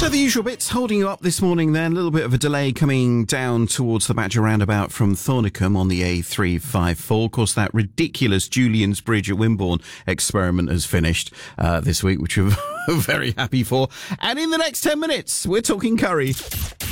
So the usual bits holding you up this morning then. A little bit of a delay coming down towards the Badger roundabout from Thornicombe on the A354. Of course, that ridiculous Julian's Bridge at Wimborne experiment has finished this week, which we're very happy for. And in the next 10 minutes, we're talking curry.